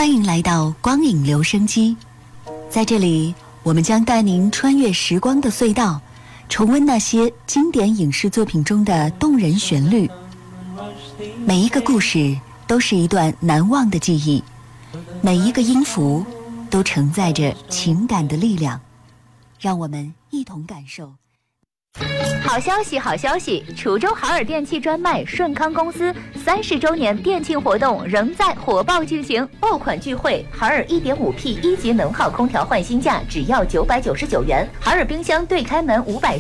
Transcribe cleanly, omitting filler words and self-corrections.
欢迎来到光影留声机，在这里，我们将带您穿越时光的隧道，重温那些经典影视作品中的动人旋律。每一个故事都是一段难忘的记忆，每一个音符都承载着情感的力量，让我们一同感受。 好消息，好消息！滁州海尔电器专卖顺康公司30周年店庆活动仍在火爆进行，爆款聚会，海尔 1.5P 一级能耗空调换新价只要999元，海尔冰箱对开门500